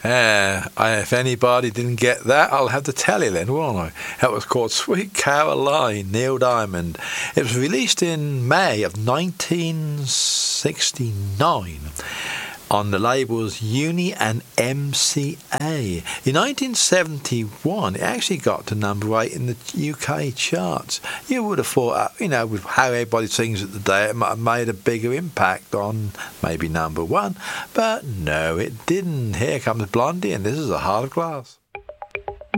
If anybody didn't get that, I'll have to tell you then, won't I? That was called Sweet Caroline, Neil Diamond. It was released in May of 1969 on the labels Uni and MCA. In 1971, it actually got to number 8 in the UK charts. You would have thought, with how everybody sings it today, it might have made a bigger impact on maybe number 1, but no, it didn't. Here comes Blondie, and this is A Heart of Glass.